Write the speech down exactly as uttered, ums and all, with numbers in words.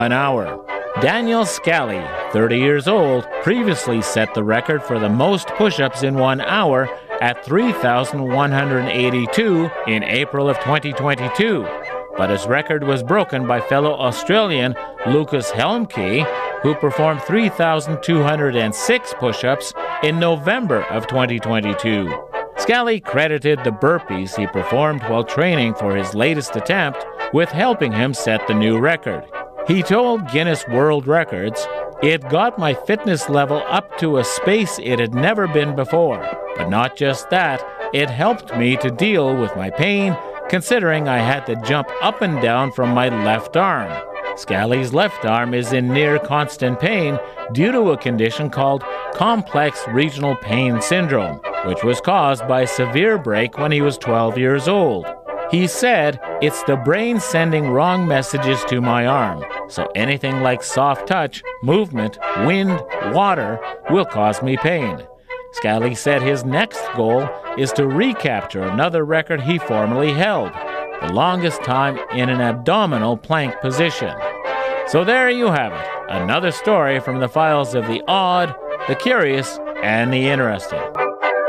an hour. Daniel Scally, thirty years old, previously set the record for the most push-ups in one hour at three thousand one hundred eighty-two in April of twenty twenty-two. But his record was broken by fellow Australian Lucas Helmke, who performed three thousand two hundred six push-ups in November of twenty twenty-two. Scally credited the burpees he performed while training for his latest attempt with helping him set the new record. He told Guinness World Records, "It got my fitness level up to a space it had never been before. But not just that, it helped me to deal with my pain, considering I had to jump up and down from my left arm." Scally's left arm is in near constant pain due to a condition called complex regional pain syndrome, which was caused by a severe break when he was twelve years old. He said, "It's the brain sending wrong messages to my arm, so anything like soft touch, movement, wind, water will cause me pain." Scally said his next goal is to recapture another record he formerly held, the longest time in an abdominal plank position. So there you have it, another story from the files of the odd, the curious, and the interesting.